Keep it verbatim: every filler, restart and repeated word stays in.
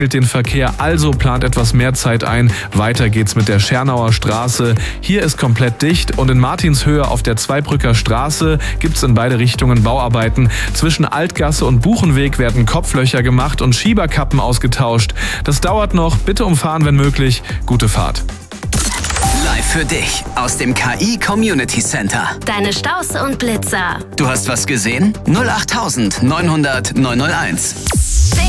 den Verkehr, also plant etwas mehr Zeit ein. Weiter geht's mit der Schernauer Straße. Hier ist komplett dicht und in Martinshöhe auf der Zweibrücker Straße gibt's in beide Richtungen Bauarbeiten. Zwischen Altgasse und Buchenweg werden Kopflöcher gemacht und Schieberkappen ausgetauscht. Das dauert noch. Bitte umfahren, wenn möglich. Gute Fahrt. Live für dich aus dem K I Community Center. Deine Staus und Blitzer. Du hast was gesehen? null acht neunhundert neunhunderteins.